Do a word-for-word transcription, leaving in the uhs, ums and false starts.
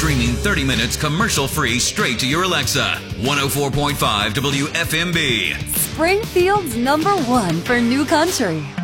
streaming thirty minutes commercial-free straight to your Alexa. one oh four point five W F M B. Springfield's number one for new country.